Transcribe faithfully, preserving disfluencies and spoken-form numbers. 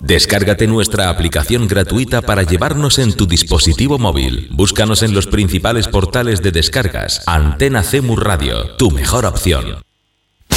Descárgate nuestra aplicación gratuita para llevarnos en tu dispositivo móvil. Búscanos en los principales portales de descargas. Antena C E M U Radio, tu mejor opción.